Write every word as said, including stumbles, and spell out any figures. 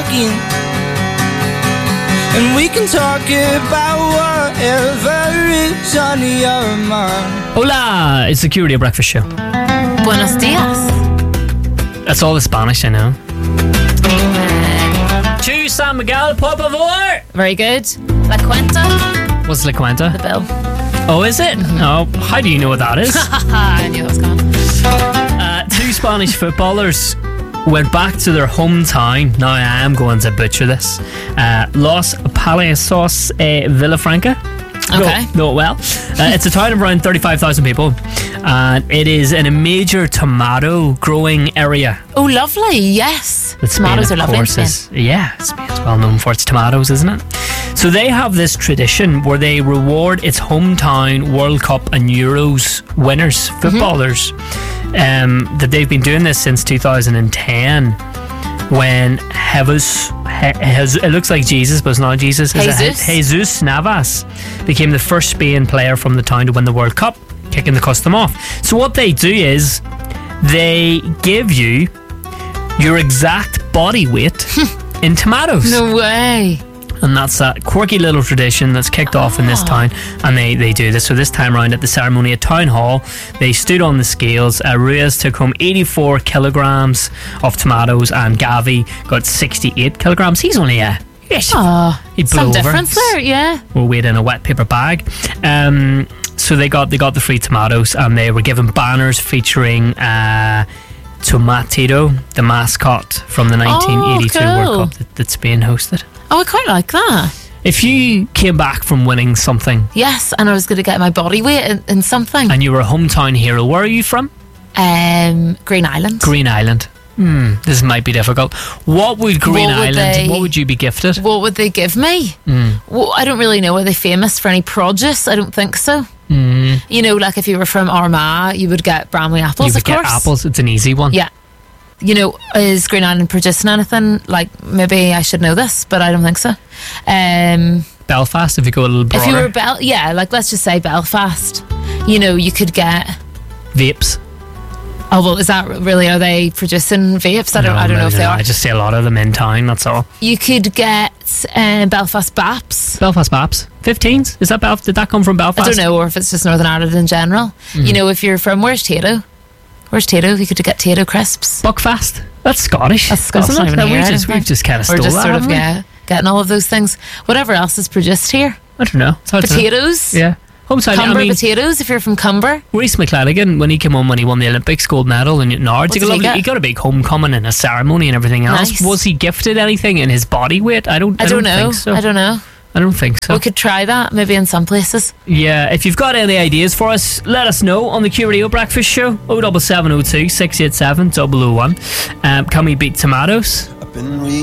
talking, and we can talk about whatever is on your mind. Hola, it's the Q Radio Breakfast Show. Buenos dias. That's all the Spanish I know. To San Miguel, por favor. Very good. La cuenta. What's La Cuenta? The bill. Oh, is it? Oh, how do you know what that is? I knew it was coming. uh, two Spanish footballers went back to their hometown. Now I am going to butcher this. Uh, Los Palacios uh, Villafranca. Okay. Know, know it well. Uh, it's a town of around thirty-five thousand people, and it is in a major tomato growing area. Oh, lovely. Yes. That Spain, Tomatoes are of lovely. course, is, yeah, Spain's well known for its tomatoes, isn't it? So they have this tradition where they reward its hometown World Cup and Euros winners, footballers. Mm-hmm. Um, that they've been doing this since two thousand ten, when Jesus, Jesus, it looks like Jesus, but it's not Jesus. Jesus. Jesus Navas became the first Spain player from the town to win the World Cup, kicking the custom off. So what they do is they give you your exact body weight in tomatoes. No way. And that's that quirky little tradition that's kicked off in this town, and they, they do this. So this time around at the ceremony at Town Hall, they stood on the scales. uh, Ruiz took home eighty-four kilograms of tomatoes, and Gavi got sixty-eight kilograms. He's only a yes, Oh, he'd some blow over. difference there, yeah. We'll wait in a wet paper bag. Um, so they got they got the free tomatoes, and they were given banners featuring uh, Tomatito, the mascot from the nineteen eighty-two cool. World Cup that, that Spain hosted. Oh, I quite like that. If you came back from winning something Yes, and I was going to get my body weight in, in something. and you were a hometown hero, where are you from? Um, Green Island. Green Island. Hmm, this might be difficult. What would Green What would Island, they- what would you be gifted? What would they give me? Mm. Well, I don't really know. Are they famous for any produce? I don't think so. Mm. You know, like if you were from Armagh, you would get Bramley apples, You would of get course. apples, it's an easy one. Yeah. You know, is Green Island producing anything? Like, maybe I should know this, but I don't think so. Um, Belfast, if you go a little broader. if you were Bel, yeah, like let's just say Belfast. You know, you could get. Vapes. Oh well, is that really? Are they producing vapes? I don't. No, I don't know maybe if they not. are. I just see a lot of them in town, that's all. You could get um, Belfast Baps. Belfast Baps. fifteens? Is that Belfast? Did that come from Belfast? I don't know, or if it's just Northern Ireland in general. Mm. You know, if you're from where's Tato? Where's Tato? You could get Tato crisps. Buckfast. That's Scottish. That's Scottish. Isn't it? Not No, even we here, I just, don't we've think. just kind of We're stole just that, sort of haven't we? yeah, getting all of those things. Whatever else is produced here. I don't know. It's hard to know. Potatoes. Yeah. Hometown, Cumber I mean, potatoes. If you're from Cumber. Reece McClanagan, when he came home when he won the Olympics gold medal in Nards, What he did got, he lovely- get? he got a big homecoming and a ceremony and everything else. Nice. Was he gifted anything in his body weight? I don't. I, I don't know. Think so. I don't know. I don't think so. We could try that maybe in some places. Yeah, if you've got any ideas for us, let us know on the Q Radio Breakfast Show. oh seven seven oh two, six eight seven, double oh one. Um, can we beat tomatoes? Up and we